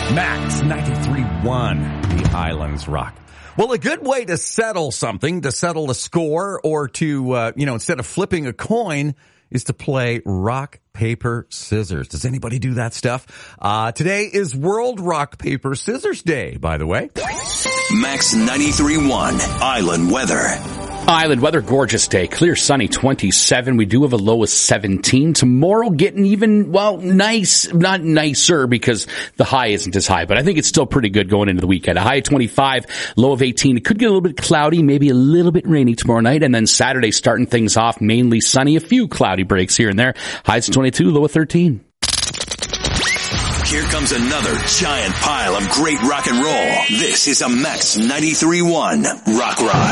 Max 93.1, the Islands Rock. Well, a good way to settle something, to settle a score, or to, instead of flipping a coin, is to play rock, paper, scissors. Does anybody do that stuff? Today is World Rock, Paper, Scissors Day, by the way. Max 93.1, Island Weather. Island weather, gorgeous day. Clear, sunny, 27. We do have a low of 17. Tomorrow getting even, nice, not nicer because the high isn't as high, but I think it's still pretty good going into the weekend. A high of 25, low of 18. It could get a little bit cloudy, maybe a little bit rainy tomorrow night, and then Saturday starting things off mainly sunny, a few cloudy breaks here and there. Highs of 22, low of 13. Here comes another giant pile of great rock and roll. This is a Max 93.1 Rock Ride.